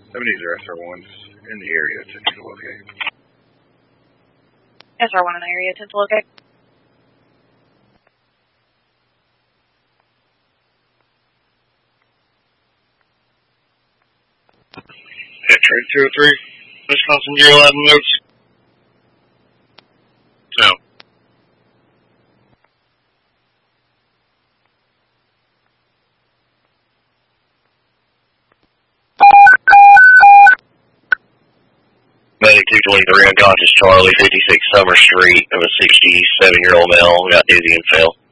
These are SR1s in the area to locate. SR1 in the area to locate. Train 203, Wisconsin 011 notes. No. Medic 223, unconscious Charlie, 56 Summer Street, of a 67-year-old male, got dizzy and fell.